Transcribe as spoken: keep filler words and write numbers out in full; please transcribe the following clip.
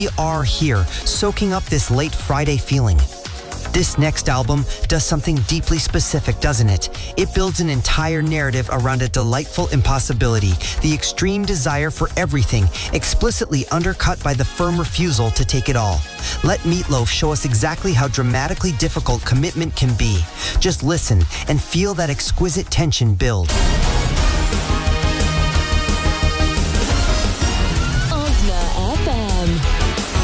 We are here, soaking up this late Friday feeling. This next album does something deeply specific, doesn't it? It builds an entire narrative around a delightful impossibility, the extreme desire for everything, explicitly undercut by the firm refusal to take it all. Let Meatloaf show us exactly how dramatically difficult commitment can be. Just listen and feel that exquisite tension build.